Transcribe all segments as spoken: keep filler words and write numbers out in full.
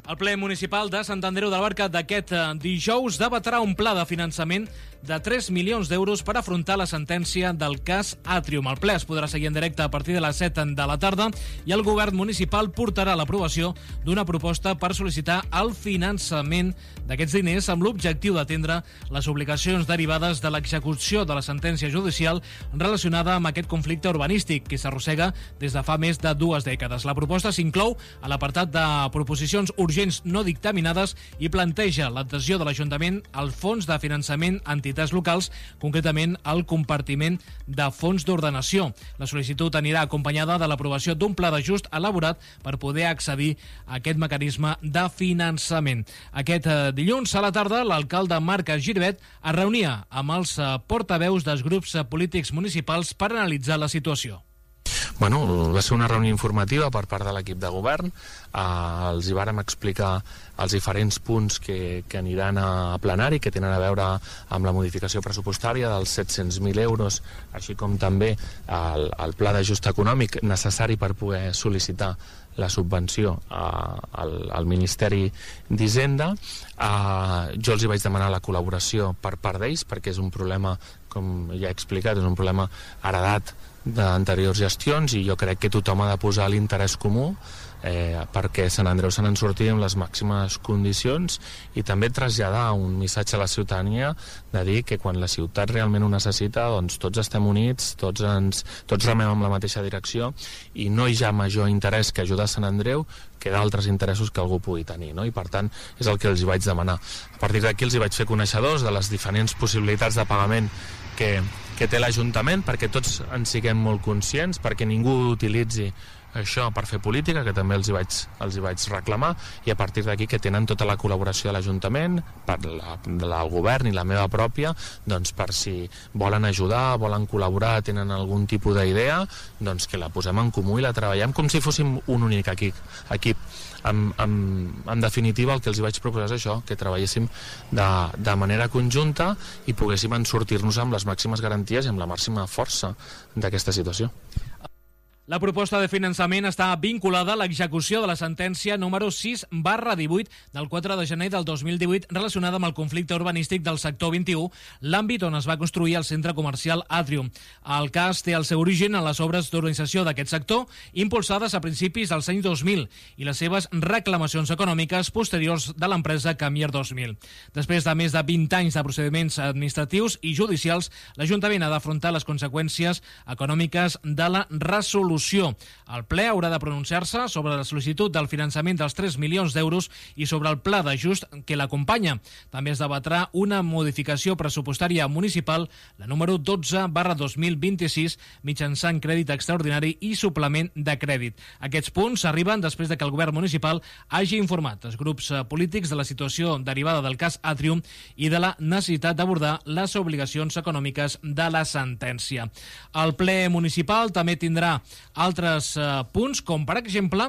El ple municipal de Sant Andreu de la Barca d'aquest dijous debatrà un pla de finançament de tres milions d'euros per afrontar la sentència del cas Atrium. El ple es podrà seguir en directe a partir de les set de la tarda i el govern municipal portarà l'aprovació d'una proposta per sol·licitar el finançament d'aquests diners amb l'objectiu d'atendre les obligacions derivades de l'execució de la sentència judicial relacionada amb aquest conflicte urbanístic que s'arrossega des de fa més de dues dècades. La proposta s'inclou a l'apartat de proposicions urgents no dictaminades i planteja l'adhesió de l'Ajuntament al Fons de Finançament a entitats locals, concretament el compartiment de fons d'ordenació. La sol·licitud anirà acompanyada de l'aprovació d'un pla d'ajust elaborat per poder accedir a aquest mecanisme de finançament. Aquest dilluns a la tarda, l'alcalde Marc Giribet es reunia amb els portaveus dels grups polítics municipals per analitzar la situació. Bueno, va ser una reunió informativa per part de l'equip de govern. Eh, els hi vàrem explicar els diferents punts que, que aniran a plenari, que tenen a veure amb la modificació pressupostària dels set-cents mil euros, així com també el, el pla d'ajust econòmic necessari per poder sol·licitar la subvenció eh, al, al Ministeri d'Hisenda. Eh, jo els hi vaig demanar la col·laboració per part d'ells, perquè és un problema, com ja he explicat, és un problema heredat d'anteriors gestions i jo crec que tothom ha de posar l'interès comú eh, perquè Sant Andreu se n'en surti amb les màximes condicions i també traslladar un missatge a la ciutadania de dir que quan la ciutat realment ho necessita, doncs tots estem units, tots, ens, tots remem en la mateixa direcció i no hi ha major interès que ajudar Sant Andreu que d'altres interessos que algú pugui tenir, no? I per tant és el que els hi vaig demanar. A partir d'aquí els hi vaig fer coneixedors de les diferents possibilitats de pagament que, que té l'Ajuntament perquè tots en siguem molt conscients, perquè ningú utilitzi això per fer política, que també els hi vaig, els hi vaig reclamar, i a partir d'aquí que tenen tota la col·laboració de l'Ajuntament, per la, del govern i la meva pròpia, doncs per si volen ajudar, volen col·laborar, tenen algun tipus d'idea, doncs que la posem en comú i la treballem com si fóssim un únic equip. equip. En, en, en definitiva el que els hi vaig proposar és això, que treballéssim de, de manera conjunta i poguéssim en sortir-nos amb les màximes garanties i amb la màxima força d'aquesta situació. La proposta de finançament està vinculada a l'execució de la sentència número sis barra divuit del quatre de gener del dos mil divuit relacionada amb el conflicte urbanístic del sector vint-i-u, l'àmbit on es va construir el centre comercial Atrium. El cas té el seu origen en les obres d'urbanització d'aquest sector, impulsades a principis dels anys dos mil, i les seves reclamacions econòmiques posteriors de l'empresa Camier dos mil. Després de més de vint anys de procediments administratius i judicials, l'Ajuntament ha d'afrontar les conseqüències econòmiques de la resolució. El ple haurà de pronunciar-se sobre la sol·licitud del finançament dels tres milions d'euros i sobre el pla d'ajust que l'acompanya. També es debatrà una modificació pressupostària municipal, la número dotze barra dos mil vint-i-sis, mitjançant crèdit extraordinari i suplement de crèdit. Aquests punts arriben després de que el govern municipal hagi informat els grups polítics de la situació derivada del cas Atrium i de la necessitat d'abordar les obligacions econòmiques de la sentència. El ple municipal també tindrà altres eh, punts, com per exemple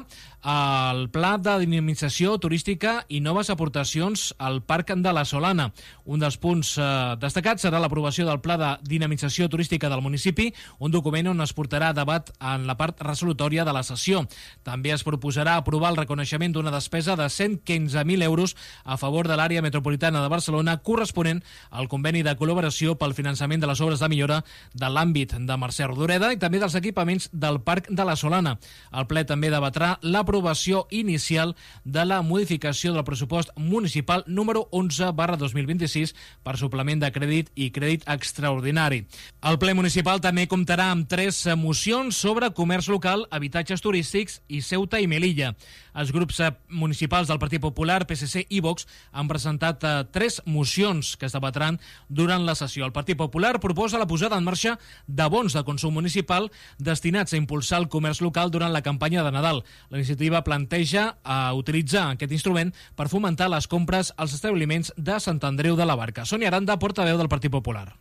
el pla de dinamització turística i noves aportacions al Parc de la Solana. Un dels punts eh, destacats serà l'aprovació del pla de dinamització turística del municipi, un document on es portarà a debat en la part resolutòria de la sessió. També es proposarà aprovar el reconeixement d'una despesa de cent quinze mil euros a favor de l'àrea metropolitana de Barcelona corresponent al conveni de col·laboració pel finançament de les obres de millora de l'àmbit de Mercè Rodoreda i també dels equipaments del Parc de la Solana. El ple també debatrà l'aprovació inicial de la modificació del pressupost municipal número onze barra dos mil vint-i-sis per suplement de crèdit i crèdit extraordinari. El ple municipal també comptarà amb tres mocions sobre comerç local, habitatges turístics i Ceuta i Melilla. Els grups municipals del Partit Popular, P S C i Vox han presentat eh, tres mocions que es debatran durant la sessió. El Partit Popular proposa la posada en marxa de bons de consum municipal destinats a impulsar el comerç local durant la campanya de Nadal. La iniciativa planteja a utilitzar aquest instrument per fomentar les compres als establiments de Sant Andreu de la Barca. Sonia Aranda, portaveu del Partit Popular.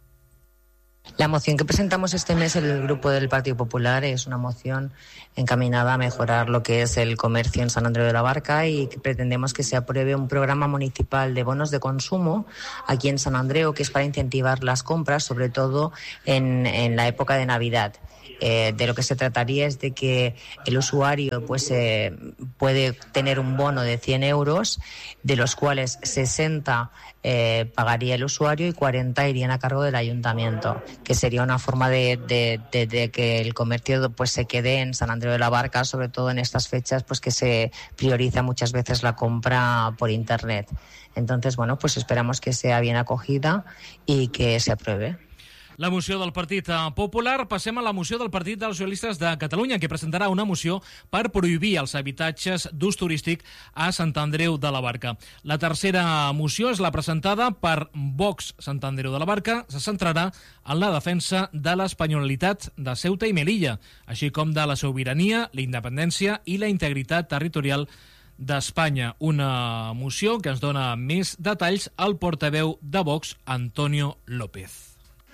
La moción que presentamos este mes el Grupo del Partido Popular es una moción encaminada a mejorar lo que es el comercio en San Andreu de la Barca y que pretendemos que se apruebe un programa municipal de bonos de consumo aquí en San Andreu, que es para incentivar las compras, sobre todo en, en la época de Navidad. Eh, de lo que se trataría es de que el usuario pues eh, puede tener un bono de cien euros, de los cuales sesenta eh, pagaría el usuario y cuarenta irían a cargo del ayuntamiento, que sería una forma de, de, de, de que el comercio pues se quede en San Andreu de la Barca, sobre todo en estas fechas, pues que se prioriza muchas veces la compra por internet. Entonces, bueno, pues esperamos que sea bien acogida y que se apruebe. La moció del Partit Popular. Passem a la moció del Partit dels Socialistes de Catalunya, que presentarà una moció per prohibir els habitatges d'ús turístic a Sant Andreu de la Barca. La tercera moció és la presentada per Vox Sant Andreu de la Barca. Se centrarà en la defensa de l'espanyolitat de Ceuta i Melilla, així com de la sobirania, la independència i la integritat territorial d'Espanya. Una moció que ens dona més detalls al portaveu de Vox, Antonio López.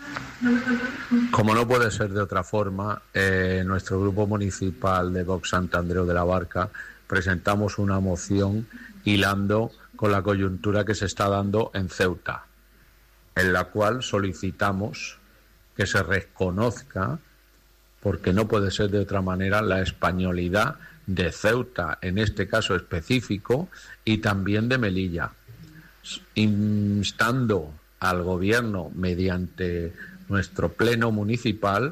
Como no puede ser de otra forma, eh, nuestro grupo municipal de Vox Sant Andreu de la Barca presentamos una moción hilando con la coyuntura que se está dando en Ceuta, en la cual solicitamos que se reconozca, porque no puede ser de otra manera, la españolidad de Ceuta, en este caso específico, y también de Melilla, instando al gobierno mediante nuestro pleno municipal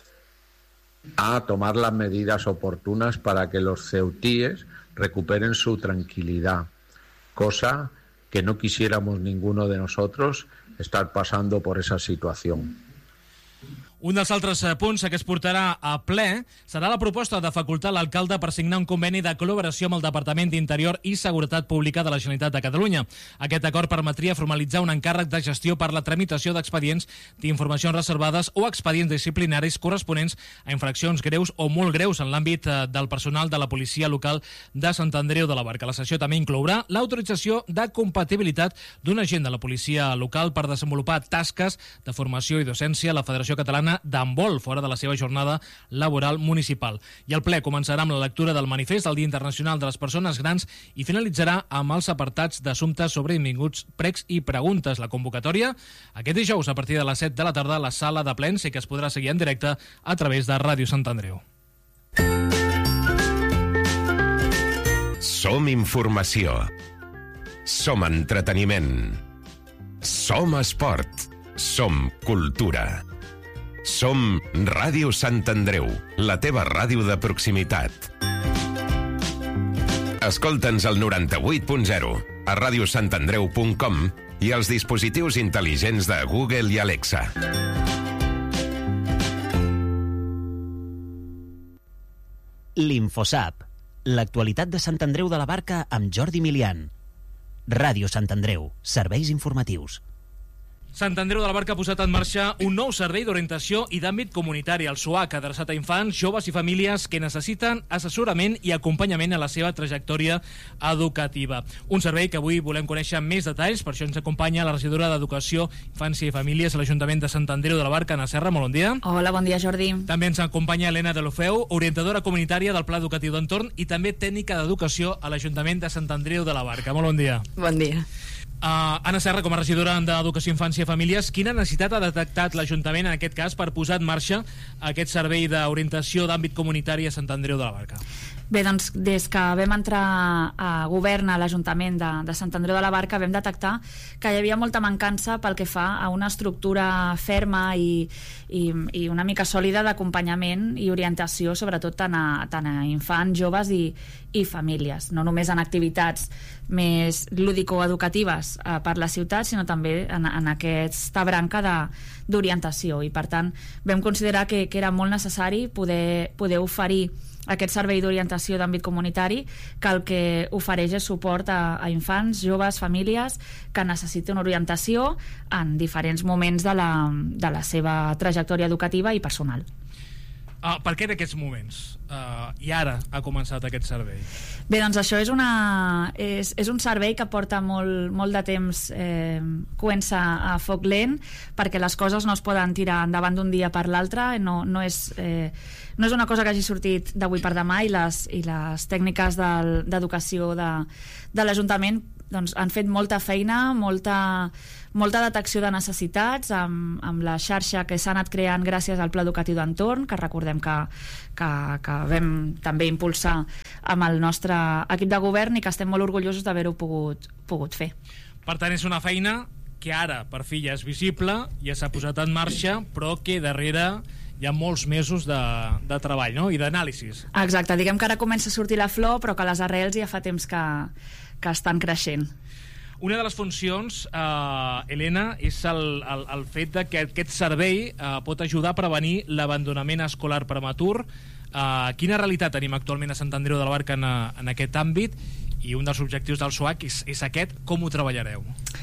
a tomar las medidas oportunas para que los ceutíes recuperen su tranquilidad, cosa que no quisiéramos ninguno de nosotros estar pasando por esa situación. Un dels altres punts que es portarà a ple serà la proposta de facultar l'alcalde per signar un conveni de col·laboració amb el Departament d'Interior i Seguretat Pública de la Generalitat de Catalunya. Aquest acord permetria formalitzar un encàrrec de gestió per la tramitació d'expedients d'informacions reservades o expedients disciplinaris corresponents a infraccions greus o molt greus en l'àmbit del personal de la policia local de Sant Andreu de la Barca. La sessió també inclourà l'autorització de compatibilitat d'un agent de la policia local per desenvolupar tasques de formació i docència a la Federació Catalana d'handbol fora de la seva jornada laboral municipal. I el ple començarà amb la lectura del manifest del Dia Internacional de les Persones Grans i finalitzarà amb els apartats d'assumptes sobrevinguts, pregs i preguntes. La convocatòria aquest dijous a partir de les set de la tarda a la sala de plens i que es podrà seguir en directe a través de Ràdio Sant Andreu. Som informació. Som entreteniment. Som esport. Som cultura. Som Ràdio Sant Andreu, la teva ràdio de proximitat. Escolta'ns al noranta-vuit punt zero, a radiosantandreu punt com i als dispositius intel·ligents de Google i Alexa. L'Infosap, l'actualitat de Sant Andreu de la Barca amb Jordi Milian. Ràdio Sant Andreu, serveis informatius. Sant Andreu de la Barca ha posat en marxa un nou servei d'orientació i d'àmbit comunitari, el S O A C, adreçat a infants, joves i famílies que necessiten assessorament i acompanyament a la seva trajectòria educativa. Un servei que avui volem conèixer més detalls, per això ens acompanya la regidora d'Educació, Infància i Famílies a l'Ajuntament de Sant Andreu de la Barca, Anna Serra. Molt bon dia. Hola, bon dia, Jordi. També ens acompanya Helena de l'Ofeu, orientadora comunitària del Pla Educatiu d'Entorn i també tècnica d'Educació a l'Ajuntament de Sant Andreu de la Barca. Molt bon dia. Bon dia. Uh, Anna Serra, com a regidora d'Educació, Infància i Famílies, quina necessitat ha detectat l'Ajuntament, en aquest cas, per posar en marxa aquest servei d'orientació d'àmbit comunitari a Sant Andreu de la Barca? Bé, doncs, des que vam entrar a govern a l'Ajuntament de, de Sant Andreu de la Barca vam detectar que hi havia molta mancança pel que fa a una estructura ferma i, i, i una mica sòlida d'acompanyament i orientació, sobretot tant a, tant a infants, joves i, i famílies, no només en activitats més lúdico-educatives eh, per la ciutat, sinó també en, en aquesta branca de, d'orientació, i per tant vam considerar que, que era molt necessari poder, poder oferir aquest servei d'orientació d'àmbit comunitari, que el que ofereix és suport a, a infants, joves, famílies que necessiten orientació en diferents moments de la, de la seva trajectòria educativa i personal. Uh, per què d'aquests moments? Uh, I ara ha començat aquest servei? Bé, doncs això és, una, és, és un servei que porta molt, molt de temps eh, coent-se a foc lent, perquè les coses no es poden tirar endavant d'un dia per l'altre, no, no, és, eh, no és una cosa que hagi sortit d'avui per demà, i les, i les tècniques del, d'educació de, de l'Ajuntament doncs, han fet molta feina, molta, molta detecció de necessitats amb, amb la xarxa que s'ha anat creant gràcies al Pla Educatiu d'Entorn, que recordem que, que, que vam també impulsar amb el nostre equip de govern i que estem molt orgullosos d'haver-ho pogut, pogut fer. Per tant, és una feina que ara per fi ja és visible, ja s'ha posat en marxa, però que darrere hi ha molts mesos de, de treball, no? I d'anàlisis. Exacte, diguem que ara comença a sortir la flor, però que les arrels ja fa temps que, que estan creixent. Una de les funcions, eh, Helena, és el, el, el fet de que aquest servei eh, pot ajudar a prevenir l'abandonament escolar prematur. Eh, quina realitat tenim actualment a Sant Andreu de la Barca en, en aquest àmbit? I un dels objectius del S O A C és, és aquest. Com ho treballareu?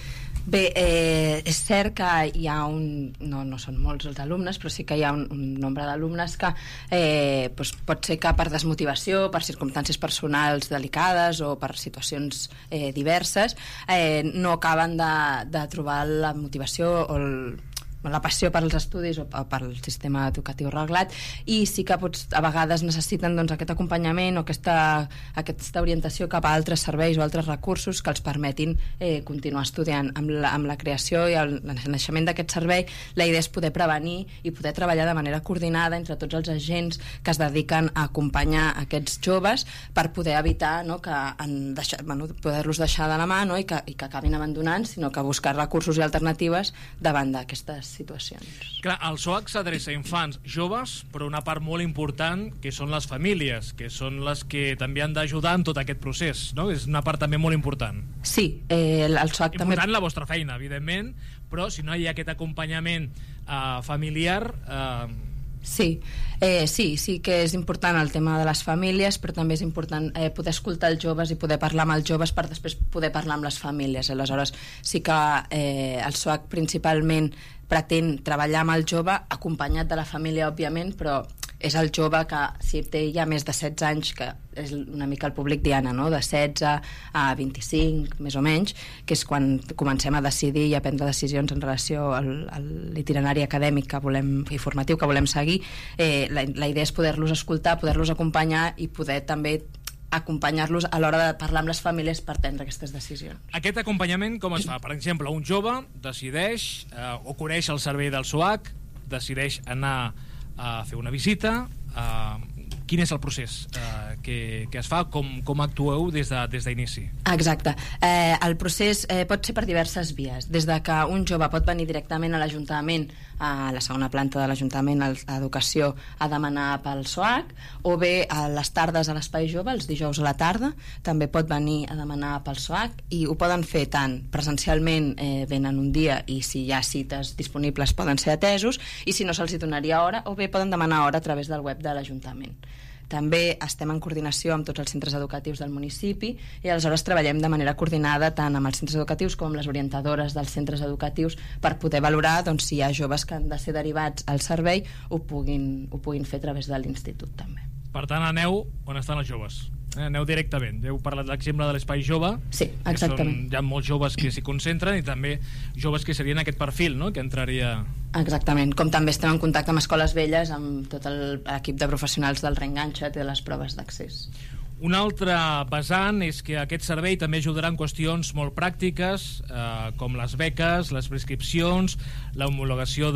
Bé, eh, és cert que hi ha un... No, no són molts els alumnes, però sí que hi ha un, un nombre d'alumnes que eh, doncs pot ser que per desmotivació, per circumstàncies personals delicades o per situacions eh, diverses, eh, no acaben de, de trobar la motivació o el, la passió per als estudis o per al sistema educatiu reglat, i sí que pots, a vegades necessiten doncs, aquest acompanyament o aquesta, aquesta orientació cap a altres serveis o altres recursos que els permetin eh, continuar estudiant. Amb la, amb la creació i el naixement d'aquest servei, la idea és poder prevenir i poder treballar de manera coordinada entre tots els agents que es dediquen a acompanyar aquests joves per poder evitar, no, que en deixar, bueno, poder-los deixar de la mà, no, i, que, i que acabin abandonant, sinó que buscar recursos i alternatives davant d'aquestes situacions. Clar, el S O A C s'adreça a infants, joves, però una part molt important que són les famílies, que són les que també han d'ajudar en tot aquest procés, no? És una part també molt important. Sí, eh, el S O A C també... Important la vostra feina, evidentment, però si no hi ha aquest acompanyament eh, familiar... Eh... Sí, eh, sí, sí que és important el tema de les famílies, però també és important eh, poder escoltar els joves i poder parlar amb els joves per després poder parlar amb les famílies. Aleshores, sí que eh, el S O A C principalment pretén treballar amb el jove, acompanyat de la família, òbviament, però és el jove que, si té ja més de setze anys, que és una mica el públic diana, no? De setze a vint-i-cinc, més o menys, que és quan comencem a decidir i a prendre decisions en relació al, a l'itinerari acadèmic que volem, i formatiu que volem seguir. Eh, la, la idea és poder-los escoltar, poder-los acompanyar i poder també acompanyar-los a l'hora de parlar amb les famílies per prendre aquestes decisions. Aquest acompanyament com es fa? Per exemple, un jove decideix eh, o coneix el servei del S O A C, decideix anar a fer una visita. Eh, quin és el procés eh, que, que es fa? Com, com actueu des de, des d'inici? Exacte. Eh, el procés eh, pot ser per diverses vies. Des de que un jove pot venir directament a l'Ajuntament, a la segona planta de l'Ajuntament, a Educació, a demanar pel S O A C, o bé a les tardes a l'Espai Jove, els dijous a la tarda, també pot venir a demanar pel S O A C, i ho poden fer tant presencialment, eh, venen un dia, i si hi ha cites disponibles poden ser atesos, i si no se'ls donaria hora, o bé poden demanar hora a través del web de l'Ajuntament. També estem en coordinació amb tots els centres educatius del municipi i aleshores treballem de manera coordinada tant amb els centres educatius com amb les orientadores dels centres educatius per poder valorar, doncs, si hi ha joves que han de ser derivats al servei ho puguin, ho puguin fer a través de l'institut també. Per tant, aneu on estan els joves. Eh, aneu directament. Heu parlat l'exemple de l'Espai Jove. Sí, exactament. Són, hi ha molts joves que s'hi concentren i també joves que serien aquest perfil, no?, que entraria... Exactament. Com també estem en contacte amb escoles velles, amb tot l'equip de professionals del reenganxat i de les proves d'accés. Un altre vessant és que aquest servei també ajudarà en qüestions molt pràctiques, eh, com les beques, les prescripcions, l'homologació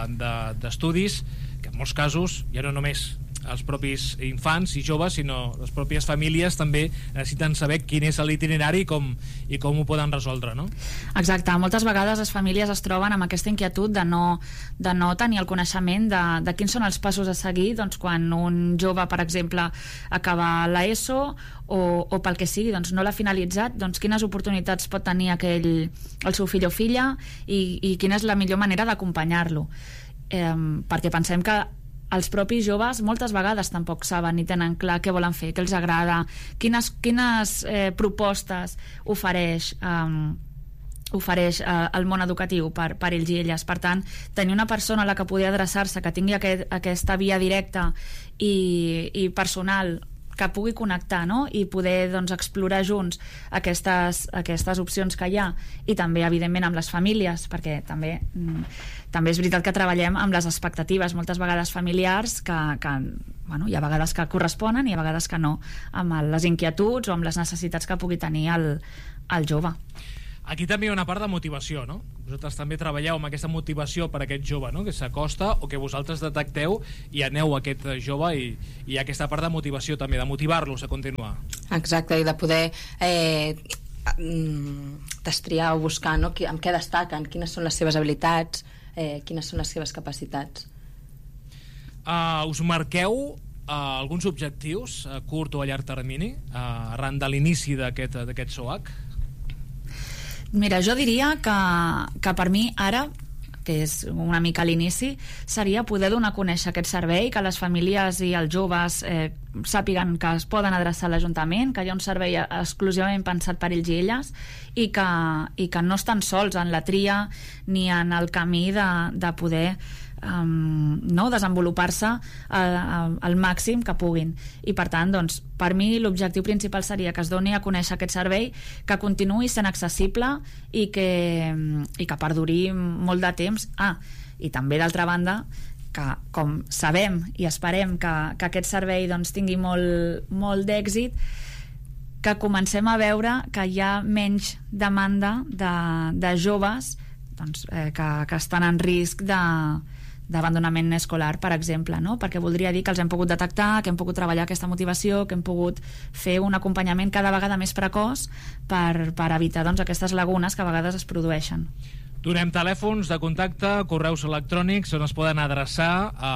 d'estudis, de, de, que en molts casos ja no només els propis infants i joves, sinó les pròpies famílies també necessiten saber quin és l'itinerari i com, i com ho poden resoldre, no? Exacte, moltes vegades les famílies es troben amb aquesta inquietud de no, de no tenir el coneixement de, de quins són els passos a seguir doncs, quan un jove, per exemple, acaba l'ESO o, o pel que sigui, doncs, no l'ha finalitzat, doncs quines oportunitats pot tenir aquell, el seu fill o filla i, i quina és la millor manera d'acompanyar-lo. Eh, perquè pensem que els propis joves moltes vegades tampoc saben ni tenen clar què volen fer, què els agrada, quines, quines eh, propostes ofereix eh, ofereix eh, el món educatiu per, per ells i elles. Per tant, tenir una persona a la que poder adreçar-se, que tingui aquest, aquesta via directa i, i personal que pugui connectar, no? I poder doncs, explorar junts aquestes, aquestes opcions que hi ha, i també evidentment amb les famílies, perquè també també és veritat que treballem amb les expectatives moltes vegades familiars que, que bueno, hi ha vegades que corresponen i hi ha vegades que no, amb les inquietuds o amb les necessitats que pugui tenir el, el jove. Aquí també hi ha una part de motivació, no? Vosaltres també treballeu amb aquesta motivació per a aquest jove, no? Que s'acosta o que vosaltres detecteu i aneu a aquest jove i, i hi ha aquesta part de motivació també, de motivar-los a continuar. Exacte, i de poder eh, destriar o buscar, no? Amb què destaquen, quines són les seves habilitats, eh, quines són les seves capacitats. Uh, us marqueu uh, alguns objectius a curt o a llarg termini uh, arran de l'inici d'aquest d'aquest S O A C? Mira, jo diria que, que per mi ara, que és una mica l'inici, seria poder donar a conèixer aquest servei, que les famílies i els joves eh, sàpiguen que es poden adreçar a l'Ajuntament, que hi ha un servei exclusivament pensat per ells i elles, i que, i que no estan sols en la tria ni en el camí de, de poder Um, no, desenvolupar-se uh, al màxim que puguin, i per tant doncs, per mi l'objectiu principal seria que es doni a conèixer aquest servei, que continuï sent accessible i que, i que perduri molt de temps. Ah, i també d'altra banda que com sabem i esperem que, que aquest servei doncs, tingui molt, molt d'èxit, que comencem a veure que hi ha menys demanda de, de joves doncs, eh, que, que estan en risc de d'abandonament escolar, per exemple, no? Perquè voldria dir que els hem pogut detectar, que hem pogut treballar aquesta motivació, que hem pogut fer un acompanyament cada vegada més precoç per, per evitar doncs, aquestes lagunes que a vegades es produeixen. Donem telèfons de contacte, correus electrònics on es poden adreçar a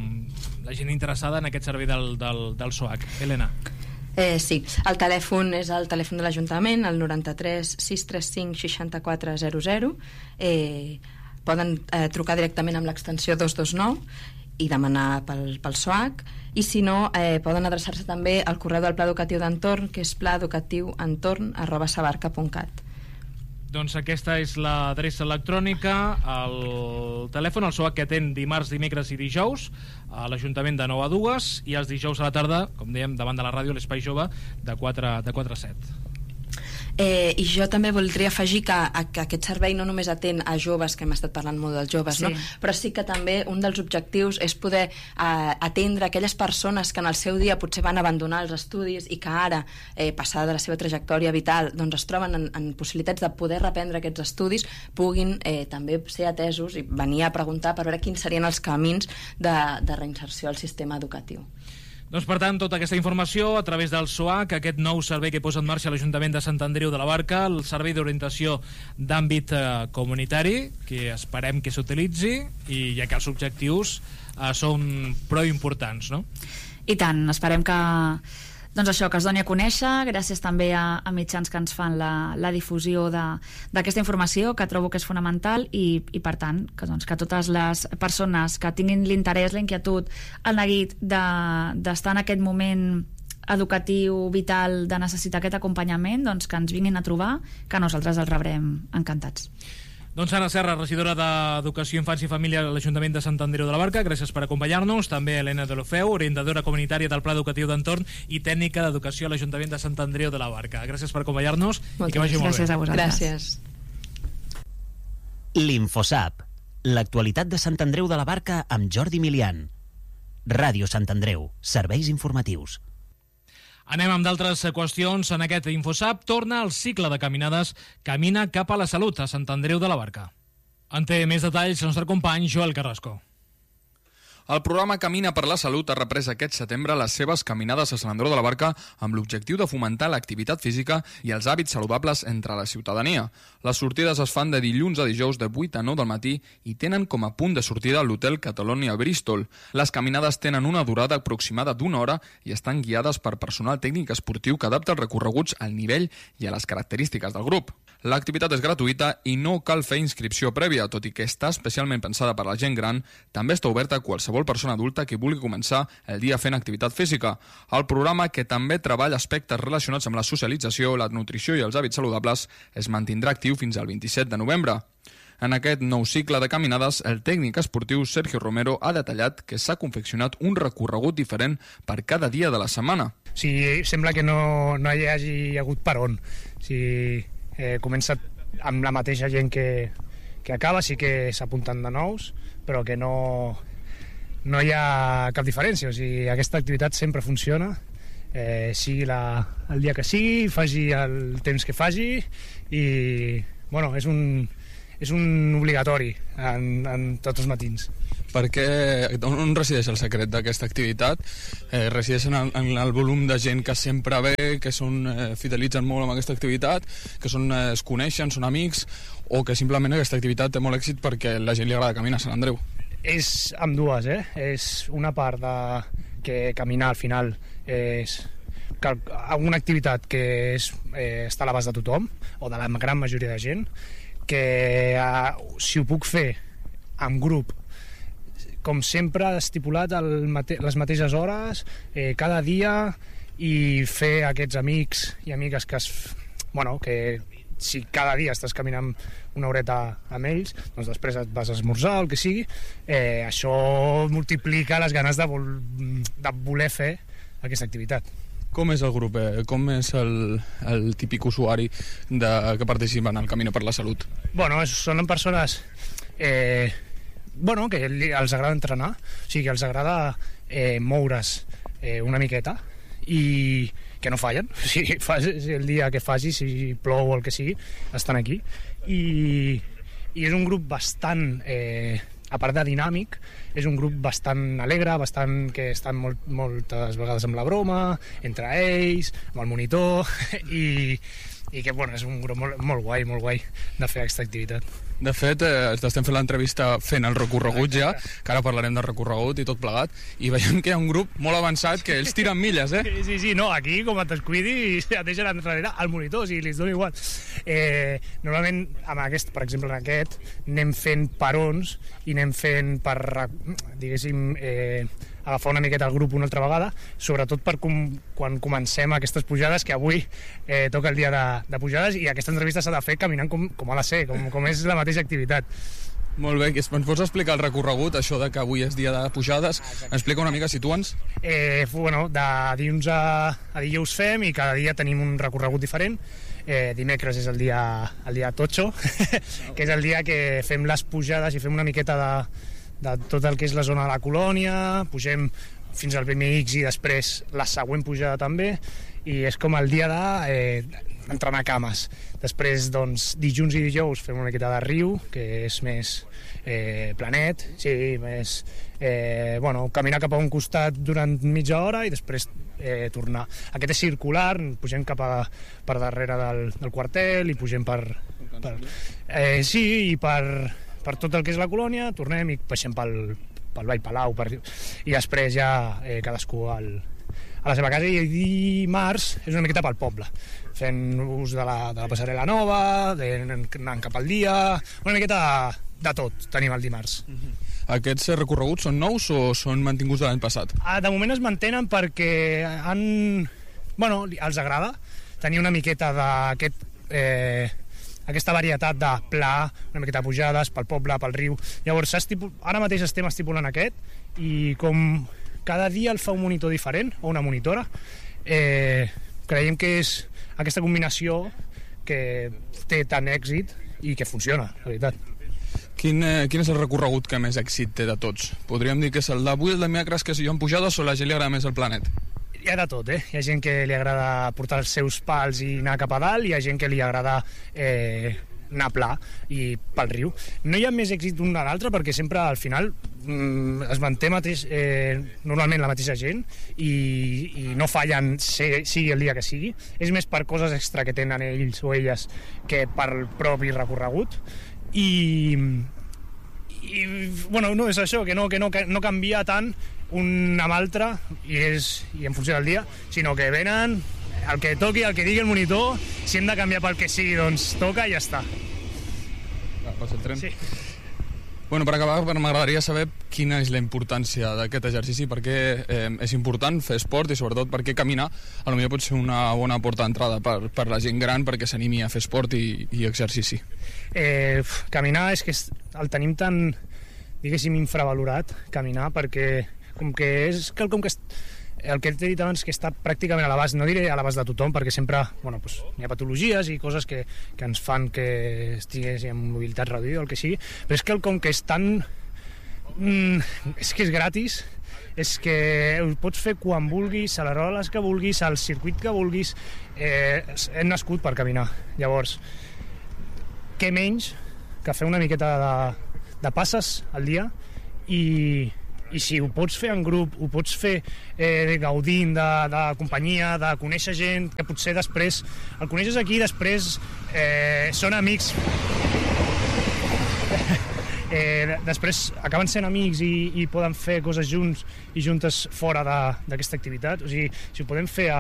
la gent interessada en aquest servei del, del, del S O A C. Helena. Eh, sí, el telèfon és el telèfon de l'Ajuntament, el noranta-tres sis tres cinc seixanta-quatre zero zero. Eh, poden eh, trucar directament amb l'extensió dos dos nou i demanar pel, pel S O A C, i si no eh, poden adreçar-se també al correu del Pla Educatiu d'Entorn, que és pla educatiu entorn arroba sabarca punt cat. Doncs aquesta és l'adreça electrònica, el telèfon, el S O A C que atén dimarts, dimecres i dijous a l'Ajuntament de nou a dues, i els dijous a la tarda, com dèiem, davant de la ràdio, l'Espai Jove, de quatre a set. Eh, i jo també voldria afegir que, que aquest servei no només atén a joves, que hem estat parlant molt dels joves, sí. No? Però sí que també un dels objectius és poder eh, atendre aquelles persones que en el seu dia potser van abandonar els estudis i que ara, eh, passada de la seva trajectòria vital, doncs es troben en, en possibilitats de poder reprendre aquests estudis, puguin eh, també ser atesos i venir a preguntar per veure quins serien els camins de, de reinserció al sistema educatiu. Doncs, per tant, tota aquesta informació a través del S O A C, aquest nou servei que posa en marxa l'Ajuntament de Sant Andreu de la Barca, el servei d'orientació d'àmbit eh, comunitari, que esperem que s'utilitzi, i ja que els objectius eh, són prou importants, no? I tant, esperem que doncs això, que es doni a conèixer, gràcies també a, a mitjans que ens fan la, la difusió d'aquesta informació, que trobo que és fonamental, i, i per tant, que, doncs, que totes les persones que tinguin l'interès, la inquietud, el neguit d'estar de, en aquest moment educatiu, vital, de necessitar aquest acompanyament, doncs que ens vinguin a trobar, que nosaltres els rebrem encantats. Doncs Anna Serra, regidora d'Educació, Infància i Família a l'Ajuntament de Sant Andreu de la Barca, gràcies per acompanyar-nos. També Helena Deulofeu, orientadora comunitària del Pla Educatiu d'Entorn i tècnica d'Educació a l'Ajuntament de Sant Andreu de la Barca. Gràcies per acompanyar-nos i que vagi molt bé. Gràcies a vosaltres. Gràcies. L'Infosap, l'actualitat de Sant Andreu de la Barca amb Jordi Milian. Ràdio Sant Andreu, serveis informatius. Anem amb d'altres qüestions. En aquest Infosap torna el cicle de caminades Camina cap a la salut a Sant Andreu de la Barca. En té més detalls el nostre company Joel Carrasco. El programa Camina per la Salut ha reprès aquest setembre les seves caminades a Sant Andreu de la Barca amb l'objectiu de fomentar l'activitat física i els hàbits saludables entre la ciutadania. Les sortides es fan de dilluns a dijous de vuit a nou del matí i tenen com a punt de sortida l'hotel Catalonia Bristol. Les caminades tenen una durada aproximada d'una hora i estan guiades per personal tècnic esportiu que adapta els recorreguts al nivell i a les característiques del grup. L'activitat és gratuïta i no cal fer inscripció prèvia, tot i que està especialment pensada per a la gent gran, també està oberta a qualsevol persona adulta que vulgui començar el dia fent activitat física. El programa, que també treballa aspectes relacionats amb la socialització, la nutrició i els hàbits saludables, es mantindrà actiu fins al vint-i-set de novembre. En aquest nou cicle de caminades, el tècnic esportiu Sergio Romero ha detallat que s'ha confeccionat un recorregut diferent per cada dia de la setmana. O sigui, sembla que no, no hi hagi hagut per on. O sigui, eh, comença amb la mateixa gent que, que acaba, sí que s'apunten de nous, però que no, no hi ha cap diferència. O sigui, aquesta activitat sempre funciona, eh, sigui la, el dia que sigui, faci el temps que faci, i bueno, és un, és un obligatori en, en tots els matins. Perquè on resideix el secret d'aquesta activitat? Eh, resideix en el, en el volum de gent que sempre ve, que són, eh, fidelitzen molt amb aquesta activitat, que són, eh, es coneixen, són amics, o que simplement aquesta activitat té molt èxit perquè la gent li agrada caminar a Sant Andreu? És amb dues, eh? És una part de que caminar al final és una activitat que és, eh, està a l'abast de tothom, o de la gran majoria de gent, que eh, si ho puc fer en grup, com sempre, estipulat el mate les mateixes hores, eh, cada dia, i fer aquests amics i amigues que, es, bueno, que si cada dia estàs caminant una horeta amb ells, doncs després et vas a esmorzar, el que sigui, eh, això multiplica les ganes de, vol de voler fer aquesta activitat. Com és el grup? Eh? Com és el, el típic usuari de, que participa en el Camino per la Salut? Bueno, són persones... Eh, bueno, que els agrada entrenar, o sigui, que els agrada eh, moure's eh, una miqueta i que no fallen, o sigui, el dia que faci, si plou o el que sigui, estan aquí. I, i és un grup bastant, eh, a part de dinàmic, és un grup bastant alegre, bastant que estan molt, moltes vegades amb la broma, entre ells, amb el monitor, i, i que bueno, és un grup molt, molt guai, molt guai de fer aquesta activitat. De fet, eh, estem fent l'entrevista fent el recorregut ja, que ara parlarem del recorregut i tot plegat, i veiem que hi ha un grup molt avançat que ells tiren milles, eh? Sí, sí, sí, no, aquí com et descuidi et deixen enrere al monitor, o sigui, li dona igual. Eh, normalment, amb aquest, per exemple, en aquest, anem fent perons i anem fent per, diguéssim, eh, agafar una miqueta el grup una altra vegada, sobretot per com, quan comencem aquestes pujades, que avui eh, toca el dia de, de pujades, i aquesta entrevista s'ha de fer caminant com, com ha de ser, com, com és la mateixa activitat. Molt bé, ens pots explicar el recorregut, això de que avui és dia de pujades? Ah, explica una mica, situa'ns. Eh, bueno, de dilluns a, a dijous fem, i cada dia tenim un recorregut diferent. Eh, dimecres és el dia, el dia totxo, que és el dia que fem les pujades i fem una miqueta de, de tot el que és la zona de la colònia, pugem fins al B M X i després la següent pujada també, i és com el dia de eh, entrenar cames. Després, doncs, dilluns i dijous fem una miqueta de riu, que és més eh, planet, sí, més eh, bueno, caminar cap a un costat durant mitja hora i després eh, tornar. Aquest és circular, pugem cap a, per darrere del, del quartel i pugem per... per eh, sí, i per, per tot el que és la colònia, tornem i baixem pel, pel Vall Palau, per, i després ja eh, cadascú al, a la seva casa, i dimarts és una miqueta pel poble, fent ús de la, de la passarel·la nova, de, anant cap al dia, una miqueta de, de tot tenim el dimarts. Uh-huh. Aquests recorreguts són nous o són mantinguts de l'any passat? Ah, de moment es mantenen perquè han, bueno, els agrada tenir una miqueta d'aquest eh, aquesta varietat de pla, una miqueta de pujades pel poble, pel riu. Llavors, ara mateix estem estipulant aquest, i com cada dia el fa un monitor diferent, o una monitora, eh, creiem que és aquesta combinació que té tant èxit i que funciona, la veritat. Quin, eh, quin és el recorregut que més èxit té de tots? Podríem dir que és el d'avui, el de dimecres, que si jo en pujades, o la gent li agrada més el Planet? Hi ha de tot, eh? Hi ha gent que li agrada portar els seus pals i anar cap a dalt, i hi ha gent que li agrada eh, anar pla i pel riu. No hi ha més èxit d'un a l'altre perquè sempre al final mm, es manté mateix, eh, normalment la mateixa gent, i, i no fallen sigui el dia que sigui. És més per coses extra que tenen ells o elles que per el propi recorregut. I, i bueno, no és això, que no, que no, que no canvia tant un amb l'altre i, és, i en funció del dia, sinó que venen el que toqui, el que digui el monitor, si hem de canviar pel que sigui, doncs toca i ja està. Va, passa el tren? Sí. Bueno, per acabar, m'agradaria saber quina és la importància d'aquest exercici, per què eh, és important fer esport i sobretot per què caminar a lo millor pot ser una bona porta d'entrada per, per la gent gran perquè s'animi a fer esport i, i exercici. Eh, caminar és que el tenim tan, diguéssim, infravalorat, caminar, perquè com que és quelcom que el que t'he dit abans, que està pràcticament a l'abast, no diré a l'abast de tothom, perquè sempre bueno, pues, hi ha patologies i coses que, que ens fan que estigués amb mobilitat reduïda o el que sigui, però és que com que és tan... Mm, és que és gratis, és que ho pots fer quan vulguis, a l'hores que vulguis, al circuit que vulguis. Eh, hem nascut per caminar. Llavors, què menys que fer una miqueta de, de passes al dia i, i si ho pots fer en grup, ho pots fer eh, gaudint de, de companyia, de conèixer gent, que potser després el coneixes aquí i després eh, són amics eh, després acaben sent amics i, i poden fer coses junts i juntes fora d'aquesta activitat. O sigui, si ho podem fer a,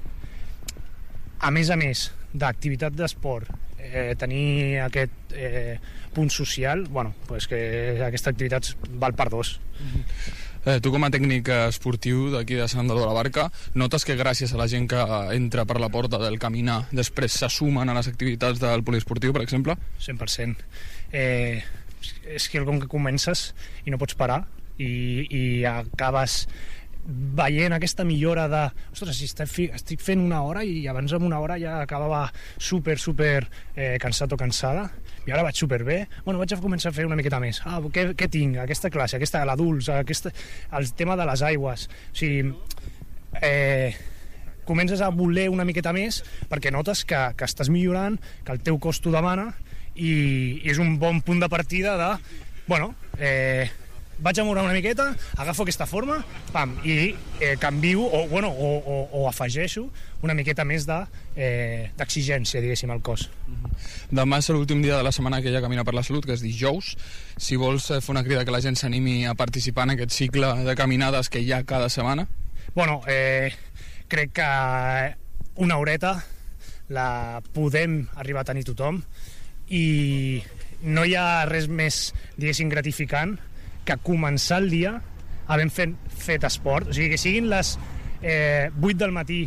a més a més d'activitat d'esport, eh, tenir aquest eh, punt social, bueno, pues que aquesta activitat val per dos. Eh, tu com a tècnic esportiu d'aquí de Sant Andreu de la Barca, notes que gràcies a la gent que entra per la porta del caminar després se sumen a les activitats del poliesportiu, per exemple? cent per cent. Eh, és que com que comences i no pots parar i, i acabes veient aquesta millora de ostres, si estic, estic fent una hora i abans amb una hora ja acabava super, super eh, cansat o cansada i ara vaig superbé, bueno, vaig a començar a fer una miqueta més. Ah, què, què tinc? Aquesta classe, aquesta, l'adults, aquesta, el tema de les aigües. O sigui, eh, comences a voler una miqueta més perquè notes que, que estàs millorant, que el teu cos t'ho demana i, i és un bon punt de partida de, bueno, eh, vaig a moure una miqueta, agafo aquesta forma, pam, i eh, canvio o, bueno, o, o, o afegeixo una miqueta més d'exigència, de, diguéssim, al cos. Demà és l'últim dia de la setmana que hi ha Camina per la Salut, que és dijous. Si vols fer una crida que la gent s'animi a participar en aquest cicle de caminades que hi ha cada setmana? Bueno, eh, crec que una horeta la podem arribar a tenir tothom i no hi ha res més, diguéssim, gratificant que començar el dia havent fet, fet esport, o sigui, que siguin les eh, vuit del matí,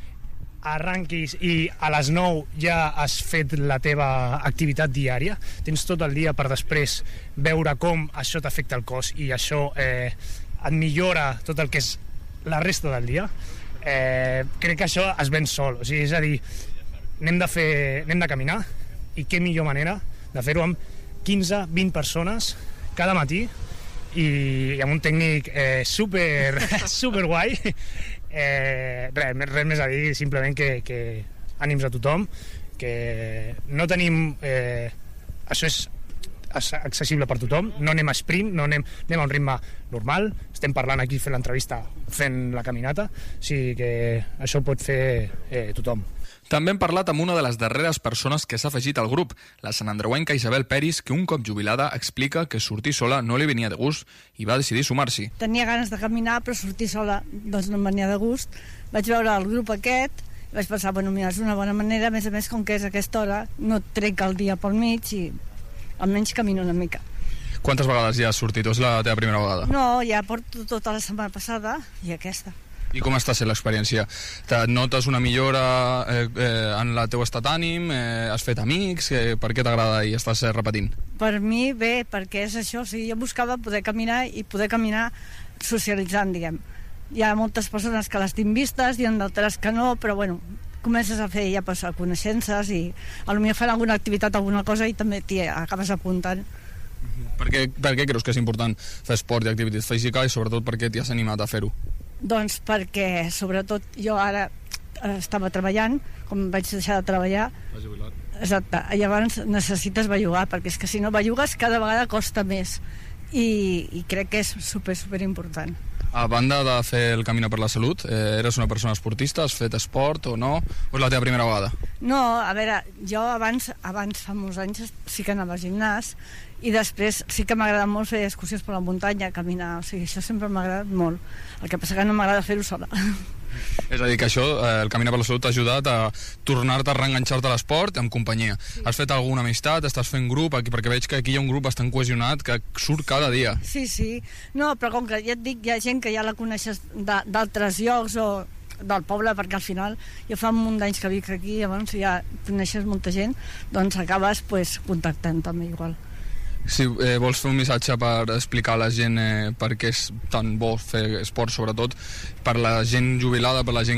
arranquis i a les nou ja has fet la teva activitat diària, tens tot el dia per després veure com això t'afecta el cos i això eh, et millora tot el que és la resta del dia. Eh, crec que això es ven sol, o sigui, és a dir, anem de, fer, anem de caminar i què millor manera de fer-ho amb quinze vint persones cada matí i amb un tècnic eh, super, super guai. Eh, res, res més a dir, simplement que, que ànims a tothom, que no tenim... Eh, això és accessible per tothom, no anem a sprint, no anem, anem a un ritme normal, estem parlant aquí fent l'entrevista, fent la caminata, o sigui que això pot fer eh, tothom. També hem parlat amb una de les darreres persones que s'ha afegit al grup, la santandreuenca Isabel Peris, que un cop jubilada explica que sortir sola no li venia de gust i va decidir sumar-s'hi. Tenia ganes de caminar, però sortir sola doncs no em venia de gust. Vaig veure el grup aquest, vaig pensar, bueno, mira, és una bona manera, a més a més, com que és a aquesta hora, no trec el dia pel mig i almenys camino una mica. Quantes vegades ja has sortit o és la teva primera vegada? No, ja porto tota la setmana passada i aquesta. I com està sent l'experiència? Te notes una millora eh, eh, en el teu estat d'ànim? Eh, has fet amics? Eh, per què t'agrada i estàs eh, repetint? Per mi bé, perquè és això, o sigui, jo buscava poder caminar i poder caminar socialitzant, diguem. Hi ha moltes persones que les tinc vistes, hi ha d'altres que no, però bueno, comences a fer ja pues, coneixences i potser fer alguna activitat, alguna cosa i també t'hi acabes apuntant. Per què, per què creus que és important fer esport i activitat física i sobretot per què t'hi has animat a fer-ho? Doncs perquè, sobretot, jo ara estava treballant, com vaig deixar de treballar... Vas jubilar. Exacte, llavors necessites bellugar, perquè és que si no bellugues cada vegada costa més. I, i crec que és super, super important. A banda de fer el Camina per la Salut, eh, eres una persona esportista, has fet esport o no? O és la teva primera vegada? No, a veure, jo abans, abans fa molts anys sí que anava al gimnàs i després sí que m'agrada molt fer excursions per la muntanya, caminar, o sigui, això sempre m'ha agradat molt. El que passa que no m'agrada fer-ho sola. És a dir, que això, eh, el Camina per la Salut t'ha ajudat a tornar-te a reenganxar-te a l'esport amb companyia. Sí. Has fet alguna amistat? Estàs fent grup? Aquí, perquè veig que aquí hi ha un grup bastant cohesionat que surt cada dia. Sí, sí. No, però com que ja et dic, hi ha gent que ja la coneixes d'altres llocs o del poble, perquè al final jo fa un munt d'anys que vic aquí, llavors ja coneixes molta gent, doncs acabes pues, contactant també igual. Si eh, vols fer un missatge per explicar a la gent eh, per què és tan bo fer esport, sobretot per la gent jubilada, per la gent